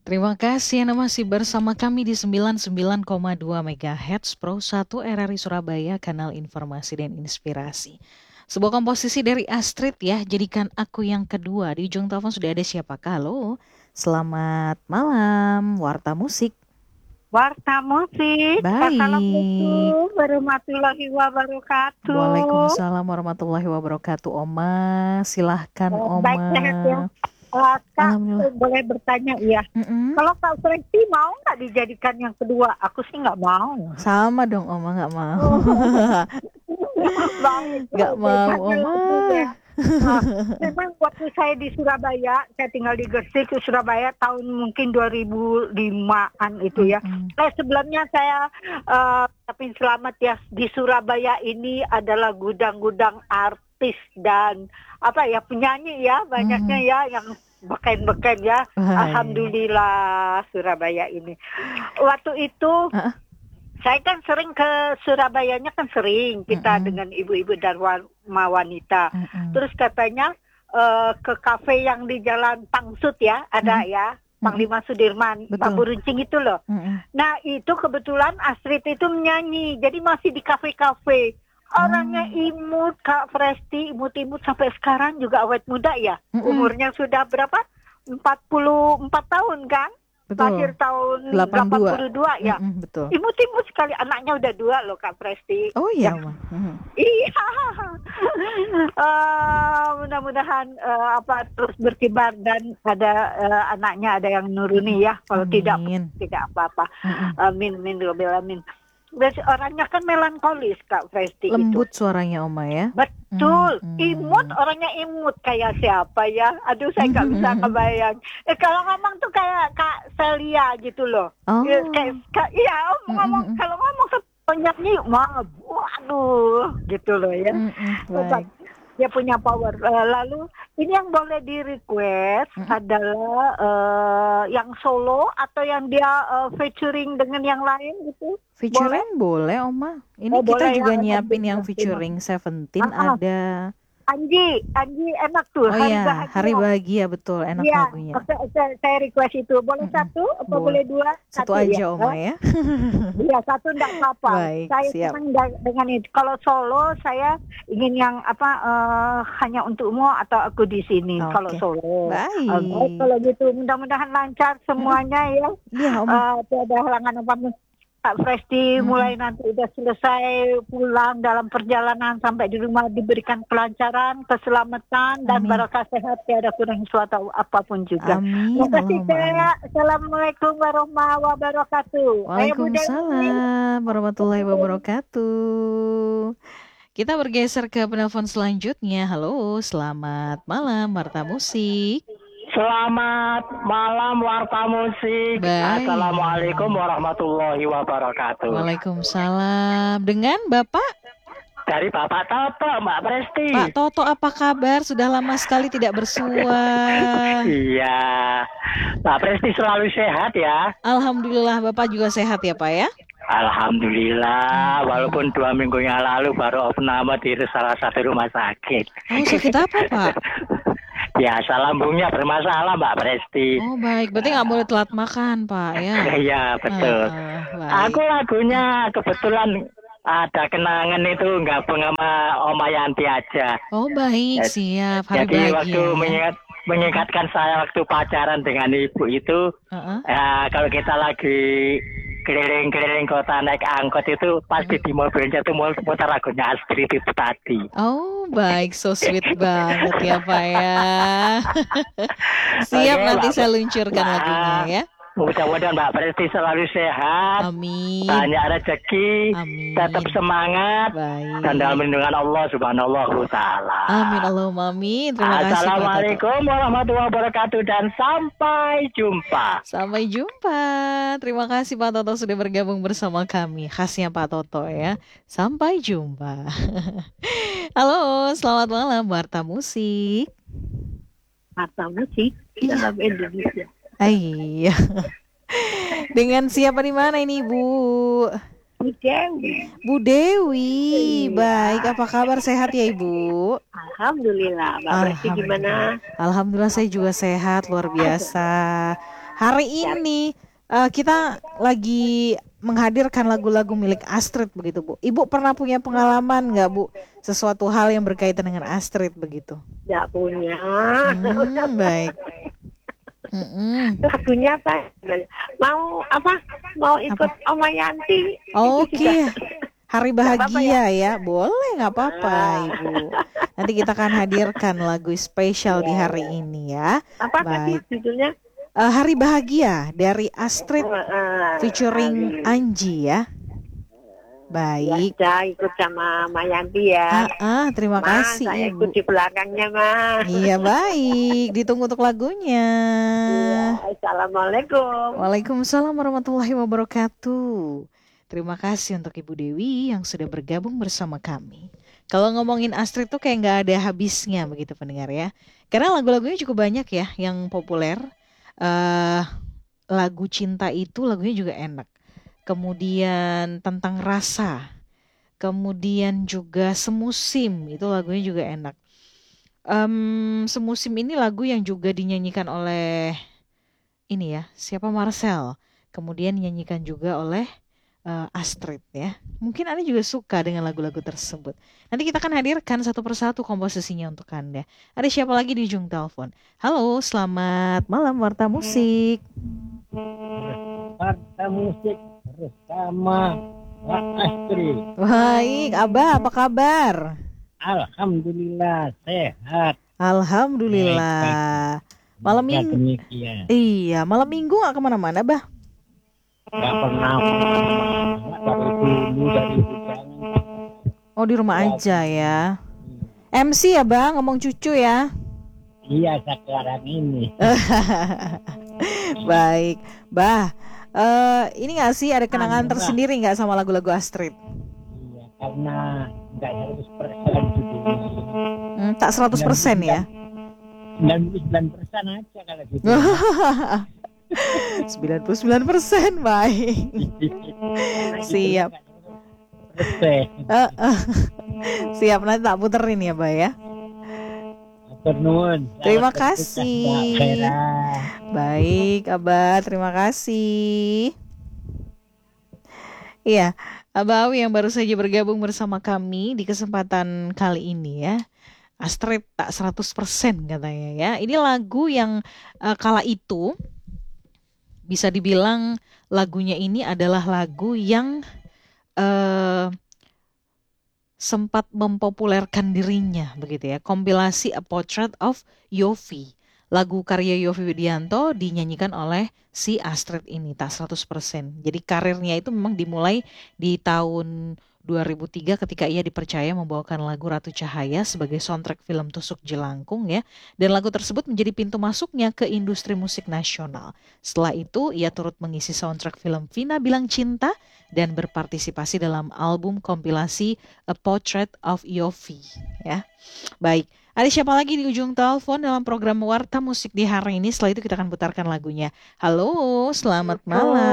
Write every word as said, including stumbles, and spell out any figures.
Terima kasih Anda masih bersama kami di sembilan puluh sembilan koma dua MHz Pro satu R R I Surabaya, kanal informasi dan inspirasi. Sebuah komposisi dari Astrid ya, Jadikan Aku Yang Kedua. Di ujung telepon sudah ada siapakah? Halo, selamat malam, Warta Musik. Warta Musik. Baik. Assalamualaikum warahmatullahi wabarakatuh. Waalaikumsalam warahmatullahi wabarakatuh. Oma, silahkan Oh, Oma. baik, sehat ya. Uh, Kak, Alhamdulillah. boleh bertanya ya? Mm-mm. Kalau Kak Presti mau nggak dijadikan yang kedua? Aku sih nggak mau. Sama dong Oma, nggak mau. Baik, Nggak oke, mau tanya Oma. lagi ya. Nah, memang waktu saya di Surabaya, saya tinggal di Gresik, di Surabaya tahun mungkin dua ribu lima-an itu ya. Mm-mm. Nah, sebelumnya saya uh, tapi selamat ya, di Surabaya ini adalah gudang-gudang artis dan apa ya, penyanyi ya, banyaknya Mm. ya yang beken-beken ya. Baik. Alhamdulillah Surabaya ini. Waktu itu Uh-uh. saya kan sering ke Surabayanya, kan sering kita Mm-mm. dengan ibu-ibu Dharma Wanita. Mm-mm. Terus katanya uh, ke kafe yang di Jalan Tangsut ya, ada Mm-mm. ya, Panglima Sudirman, Betul. Bambu Runcing itu loh. Mm-mm. Nah itu kebetulan Astrid itu menyanyi, jadi masih di kafe-kafe. Orangnya Oh. imut, Kak Presti, imut-imut sampai sekarang juga awet muda ya. Mm-mm. Umurnya sudah berapa? empat puluh empat tahun kan? Betul. Lahir tahun delapan delapan puluh dua. puluh dua ya. Mm-mm, betul. Imut-imut sekali, anaknya udah dua loh Kak Presti. Oh iya, Ya. Oma. Mm. Iya. Uh, mudah-mudahan uh, apa terus berkibar dan ada uh, anaknya ada yang nuruni ya. Kalau tidak Amin. tidak apa-apa. Mm-mm. Amin, amin, rabbil alamin. Berarti orangnya kan melankolis Kak Presti itu. Lembut suaranya Oma ya. Betul, Mm-mm. imut, orangnya imut kayak siapa ya? Aduh, saya nggak bisa kebayang. Eh kalau ngomong tuh kayak Kak Celia gitu loh. Oh. Ya, kayak, kayak iya, om ngomong Mm-mm. kalau ngomong sebanyak mah, waduh, gitu loh ya. Mm-mm. Hebat. Baik. Dia punya power. Uh, lalu ini yang boleh di request Mm-mm. adalah uh, yang solo atau yang dia uh, featuring dengan yang lain gitu. Featuring boleh, Oma. Ini Oh, kita boleh juga ya, nyiapin nanti, yang nanti. featuring Seventeen Ah, ah. ada. Anji, Anji enak tuh. Oh Hari iya, Bahagia. Hari Bahagia, betul, enak Iya, lagunya. saya, saya, saya request itu. Boleh Mm-mm. satu apa Boleh. boleh dua? Satu aja ya. Oma ya. Iya, satu enggak apa-apa. Baik, Saya siap. senang da- dengan itu. Kalau solo saya ingin yang apa uh, hanya untukmu atau aku di sini. Oke. Kalau solo. Baik. Uh, baik, kalau gitu mudah-mudahan lancar semuanya ya. Iya, Oma. Uh, Tidak ada halangan apapun. Kak Presti Mm-mm. mulai nanti udah selesai pulang dalam perjalanan sampai di rumah diberikan kelancaran, keselamatan dan Amin. barokah sehat, tiada kurang suatu apapun juga. Amin. Terima kasih Allahumma saya. amin. Assalamualaikum warahmatullahi wabarakatuh. Saya Bu Dewi. Waalaikumsalam warahmatullahi wabarakatuh. Kita bergeser ke penelpon selanjutnya. Halo, selamat malam Warta Musik. Selamat malam Warta Musik. Baik. Assalamualaikum warahmatullahi wabarakatuh. Waalaikumsalam. Dengan Bapak? Dari Bapak Toto, Mbak Presti. Pak Toto, apa kabar? Sudah lama sekali tidak bersua. Iya. Mbak Presti selalu sehat ya. Alhamdulillah, Bapak juga sehat ya Pak ya? Alhamdulillah, walaupun dua minggu yang lalu baru opname di salah satu rumah sakit. Oh, sakit apa Pak? Biasa lambungnya bermasalah Mbak Presti. Oh baik, berarti nggak boleh telat makan Pak ya? Iya betul. Uh, baik. Aku lagunya kebetulan ada kenangan itu gabung sama Oma Yanti aja. Oh baik, siap. Hari Jadi bahagia waktu ya. mengingat, mengingatkan saya waktu pacaran dengan ibu itu, Uh-uh. ya, kalau kita lagi keliling-keliling kota naik angkot itu pasti di mobilnya tuh muter lagunya Astrid itu tadi. Oh baik, so sweet banget ya Pak ya. Siap, Oke, nanti Mbak- saya luncurkan Mbak- lagunya ya. Mudah-mudahan Mbak Presti selalu sehat, Amin. banyak rezeki, Amin. tetap semangat, Baik. dan dalam lindungan Allah Subhanahu wa Ta'ala. Amin Allahumma amin. Terima kasih Pak Toto. Assalamualaikum warahmatullahi wabarakatuh dan sampai jumpa. Sampai jumpa. Terima kasih Pak Toto sudah bergabung bersama kami. Khasnya Pak Toto ya. Sampai jumpa. Halo, selamat malam Warta Musik. Warta Musik dalam Indonesia. Iya. Dengan siapa di mana ini, Bu? Bu Dewi. Bu Dewi. Baik, apa kabar, sehat ya, Ibu? Alhamdulillah. Mbak Presti gimana? Alhamdulillah saya juga sehat, luar biasa. Hari ini eh, kita lagi menghadirkan lagu-lagu milik Astrid begitu Bu. Ibu pernah punya pengalaman nggak Bu? Sesuatu hal yang berkaitan dengan Astrid begitu? Nggak punya. Hmm, baik. Mm-mm. Lagunya apa? Mau apa? Mau ikut Oma Yanti? Oke. Itu juga. Hari Nggak apa-apa bahagia ya? Boleh, nggak apa-apa Ibu. Nanti kita akan hadirkan lagu spesial di hari ini ya. Apa tadi Baik. judulnya? Eh, Hari Bahagia dari Astrid Eh, featuring Anji ya. Baik. Ya, ikut sama Mayanti ya. Ah, ah, terima Ma, kasih saya Ibu. ikut di belakangnya, Ma. Iya baik, ditunggu untuk lagunya. Iya, Assalamualaikum. Waalaikumsalam warahmatullahi wabarakatuh. Terima kasih untuk Ibu Dewi yang sudah bergabung bersama kami. Kalau ngomongin Astrid tuh kayak nggak ada habisnya begitu pendengar ya. Karena lagu-lagunya cukup banyak ya yang populer. eh lagu cinta itu lagunya juga enak. Kemudian tentang rasa. Kemudian juga semusim itu lagunya juga enak. Em, semusim ini lagu yang juga dinyanyikan oleh ini ya, siapa Marcel. Kemudian dinyanyikan juga oleh eh, Astrid ya. Mungkin Anda juga suka dengan lagu-lagu tersebut. Nanti kita akan hadirkan satu persatu komposisinya untuk Anda. Ada siapa lagi di ujung telepon? Halo, selamat malam Warta Musik. Warta Musik bersama Wak Astrid. Baik, Abah apa kabar? Alhamdulillah sehat. Alhamdulillah. Malam Ya, minggu. demikian. Iya, malam minggu nggak kemana-mana, Bah? Gak pernah kemana-mana dari dulu dari bujangan. Oh, di rumah aja ya. M C ya, Bang, ngomong cucu ya. Iya sekarang ini. Baik, Bah. eh ini nggak sih ada kenangan Anu, Bah. tersendiri nggak sama lagu-lagu Astrid? Iya karena nggak seratus persen judulnya. Hmm, tak seratus persen ya. sembilan puluh sembilan persen aja kalau gitu. sembilan puluh sembilan persen baik. Siap. Persen. Eh, eh. Siap, nanti tak puterin ya, Bah ya. Nuhun. Terima Selamat bertugas, kasih. Mbak Vera. Baik, Abah, terima kasih. Iya, Abah Awi yang baru saja bergabung bersama kami di kesempatan kali ini ya. Astrid tak seratus persen katanya ya. Ini lagu yang eh, kala itu bisa dibilang lagunya ini adalah lagu yang eh, sempat mempopulerkan dirinya begitu ya. Kompilasi A Portrait of Yofi. Lagu karya Yovie Widianto dinyanyikan oleh si Astrid ini tak seratus persen. Jadi karirnya itu memang dimulai di tahun dua ribu tiga ketika ia dipercaya membawakan lagu Ratu Cahaya sebagai soundtrack film Tusuk Jelangkung ya. Dan lagu tersebut menjadi pintu masuknya ke industri musik nasional. Setelah itu ia turut mengisi soundtrack film Vina Bilang Cinta dan berpartisipasi dalam album kompilasi A Portrait of Yovie ya. Baik, ada siapa lagi di ujung telepon dalam program Warta Musik di hari ini? Setelah itu kita akan putarkan lagunya. Halo, selamat malam.